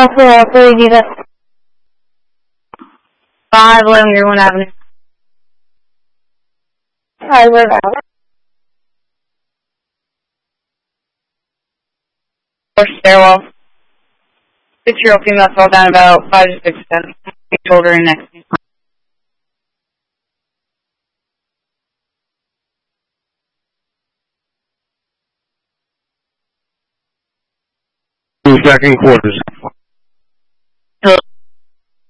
where you need it? 511 Greenwood Avenue. Hi, where about? Or stairwell. 6-year-old female fell down about 5 to 6 steps. Shoulder and neck. Second quarters.